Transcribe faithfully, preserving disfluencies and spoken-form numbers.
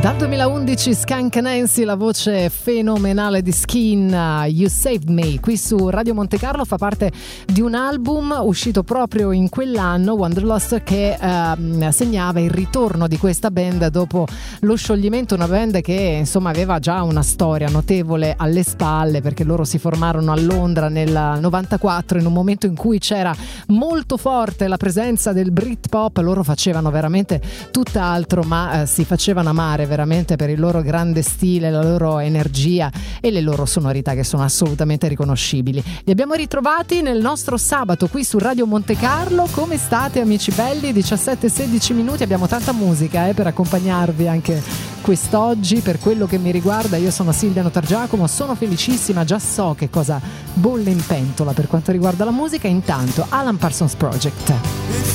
Dal duemilaundici Skunk Nancy, la voce fenomenale di Skin, uh, You Saved Me, qui su Radio Monte Carlo, fa parte di un album uscito proprio in quell'anno, Wanderlust, che uh, segnava il ritorno di questa band dopo lo scioglimento, una band che insomma aveva già una storia notevole alle spalle, perché loro si formarono a Londra nel novantaquattro, in un momento in cui c'era molto forte la presenza del Britpop. Loro facevano veramente tutt'altro, ma uh, si facevano amare veramente per il loro grande stile, la loro energia e le loro sonorità che sono assolutamente riconoscibili. Li abbiamo ritrovati nel nostro sabato qui su Radio Monte Carlo. Come state, amici belli? diciassette sedici minuti, abbiamo tanta musica eh, per accompagnarvi anche quest'oggi. Per quello che mi riguarda, io sono Silvia Notargiacomo, sono felicissima, già so che cosa bolle in pentola per quanto riguarda la musica. Intanto Alan Parsons Project.